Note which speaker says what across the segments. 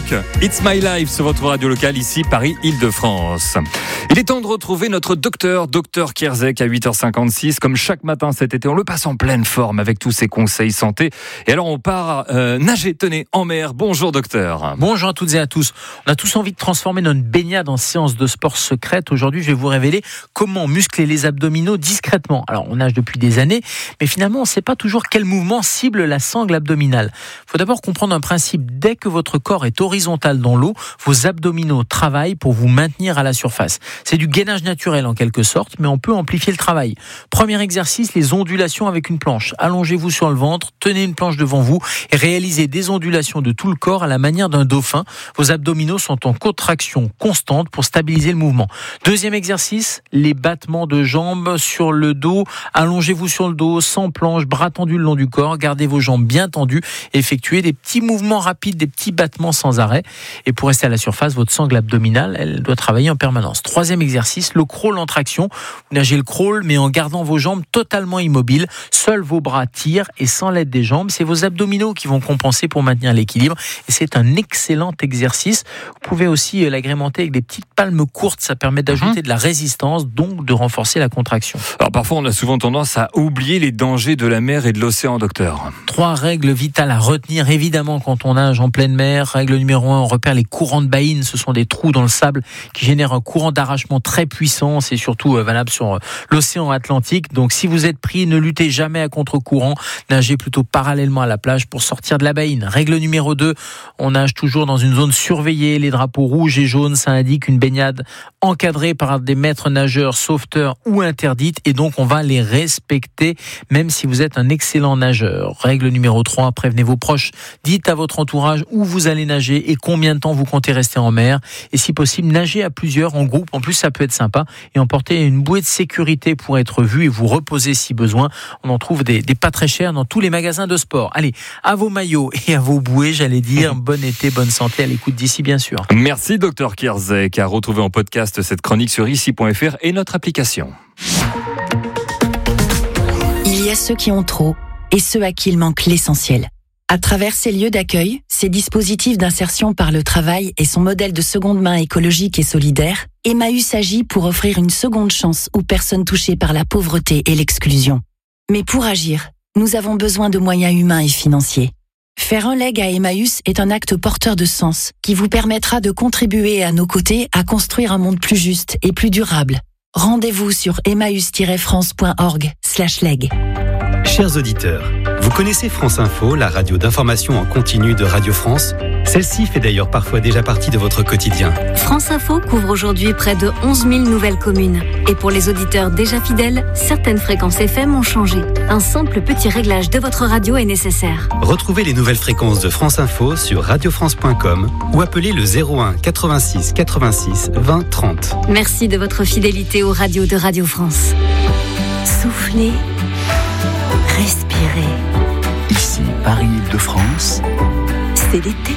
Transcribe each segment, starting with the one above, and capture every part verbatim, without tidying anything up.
Speaker 1: Rock, It's My Life sur votre radio locale ici, Paris-Île-de-France. Il est temps de retrouver notre docteur, docteur Kierzek à huit heures cinquante-six. Comme chaque matin cet été, on le passe en pleine forme avec tous ses conseils santé. Et alors on part euh, nager, tenez, en mer. Bonjour docteur.
Speaker 2: Bonjour à toutes et à tous. On a tous envie de transformer notre baignade en séance de sport secrète. Aujourd'hui, je vais vous révéler comment muscler les abdominaux discrètement. Alors, on nage depuis des années, mais finalement, on ne sait pas toujours quel mouvement cible la sangle abdominale. Il faut d'abord comprendre un principe. Dès que votre corps est horizontal dans l'eau, vos abdominaux travaillent pour vous maintenir à la surface. C'est du gainage naturel en quelque sorte, mais on peut amplifier le travail. Premier exercice, les ondulations avec une planche. Allongez-vous sur le ventre, tenez une planche devant vous et réalisez des ondulations de tout le corps à la manière d'un dauphin. Vos abdominaux sont en contraction constante pour stabiliser le mouvement. Deuxième exercice, les battements de jambes sur le dos. Allongez-vous sur le dos, sans planche, bras tendus le long du corps. Gardez vos jambes bien tendues. Effectuez des petits mouvements rapides, des petits battements sans arrêt. Et pour rester à la surface, votre sangle abdominale, elle doit travailler en permanence. Troisième exercice, le crawl en traction. Vous nagez le crawl, mais en gardant vos jambes totalement immobiles. Seuls vos bras tirent et sans l'aide des jambes. C'est vos abdominaux qui vont compenser pour maintenir l'équilibre. Et c'est un excellent exercice. Vous pouvez aussi l'agrémenter avec des petites palmes courtes. Ça permet d'ajouter mmh. de la résistance, donc de renforcer la contraction.
Speaker 1: Alors parfois, on a souvent tendance à oublier les dangers de la mer et de l'océan, docteur.
Speaker 2: Trois règles vitales à retenir, évidemment, quand on nage en pleine mer. Règle numéro un, on repère les courants de baïne. Ce sont des trous dans le sable qui génèrent un courant d'arrachement très puissant. C'est surtout valable sur l'océan Atlantique. Donc, si vous êtes pris, ne luttez jamais à contre-courant. Nagez plutôt parallèlement à la plage pour sortir de la baïne. Règle numéro deux, on nage toujours dans une zone surveillée. Les drapeaux rouges et jaunes, ça indique une baignade encadrée par des maîtres nageurs, sauveteurs ou interdite. Et donc, on va les respecter, même si vous êtes un excellent nageur. Règle numéro trois, prévenez vos proches. Dites à votre entourage où vous allez nager et combien de temps vous comptez rester en mer. Et si possible, nagez à plusieurs, en groupe. En plus, ça peut être sympa. Et emportez une bouée de sécurité pour être vu et vous reposer si besoin. On en trouve des, des pas très chers dans tous les magasins de sport. Allez, à vos maillots et à vos bouées, j'allais dire. Bon été, bonne santé à l'écoute d'ici, bien sûr.
Speaker 1: Merci, docteur Kierzek. À retrouver en podcast cette chronique sur ici point f r et notre application.
Speaker 3: Il y a ceux qui ont trop et ceux à qui il manque l'essentiel. À travers ces lieux d'accueil, ces dispositifs d'insertion par le travail et son modèle de seconde main écologique et solidaire, Emmaüs agit pour offrir une seconde chance aux personnes touchées par la pauvreté et l'exclusion. Mais pour agir, nous avons besoin de moyens humains et financiers. Faire un leg à Emmaüs est un acte porteur de sens qui vous permettra de contribuer à nos côtés à construire un monde plus juste et plus durable. Rendez-vous sur emmaüs tiret france point org slash leg.
Speaker 4: Chers auditeurs, vous connaissez France Info, la radio d'information en continu de Radio France ? Celle-ci fait d'ailleurs parfois déjà partie de votre quotidien.
Speaker 5: France Info couvre aujourd'hui près de onze mille nouvelles communes. Et pour les auditeurs déjà fidèles, certaines fréquences F M ont changé. Un simple petit réglage de votre radio est nécessaire.
Speaker 4: Retrouvez les nouvelles fréquences de France Info sur radio france point com ou appelez le zéro un quatre-vingt-six quatre-vingt-six vingt trente.
Speaker 5: Merci de votre fidélité aux radios de Radio France. Soufflez. Respirez.
Speaker 6: Ici, Paris-Île-de-France.
Speaker 5: C'est l'été.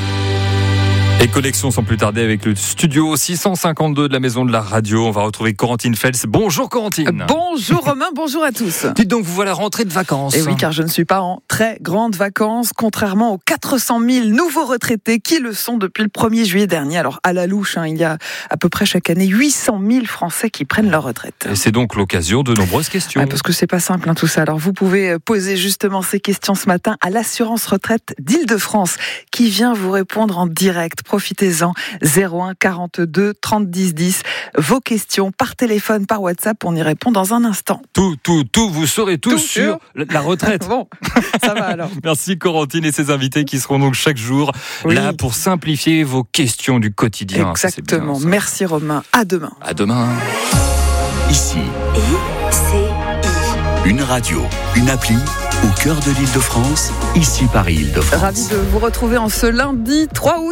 Speaker 1: Et connexion sans plus tarder avec le studio six cent cinquante-deux de la Maison de la Radio. On va retrouver Corentine Fels. Bonjour Corentine.
Speaker 7: Bonjour Romain, bonjour à tous.
Speaker 1: Dites donc, vous voilà rentrée de vacances.
Speaker 7: Et oui, car je ne suis pas en très grandes vacances, contrairement aux quatre cent mille nouveaux retraités qui le sont depuis le premier juillet dernier. Alors à la louche, hein, il y a à peu près chaque année huit cent mille Français qui prennent leur retraite.
Speaker 1: Et c'est donc l'occasion de nombreuses questions.
Speaker 7: Ouais, parce que c'est pas simple hein, tout ça. Alors vous pouvez poser justement ces questions ce matin à l'assurance retraite d'Île-de-France qui vient vous répondre en direct. Profitez-en, zéro un quarante-deux trente dix dix. Vos questions par téléphone, par WhatsApp, on y répond dans un instant.
Speaker 1: Tout, tout, tout, vous saurez tout,
Speaker 7: tout
Speaker 1: sur
Speaker 7: sûr.
Speaker 1: La retraite.
Speaker 7: Bon, ça va alors.
Speaker 1: Merci Corentine et ses invités qui seront donc chaque jour oui. là pour simplifier vos questions du quotidien.
Speaker 7: Exactement.
Speaker 1: Bien,
Speaker 7: merci Romain. À demain.
Speaker 1: À demain.
Speaker 6: Ici.
Speaker 5: I C I.
Speaker 6: Une radio, une appli au cœur de l'Île-de-France, ici Paris-Île-de-France.
Speaker 7: Ravi de vous retrouver en ce lundi trois août.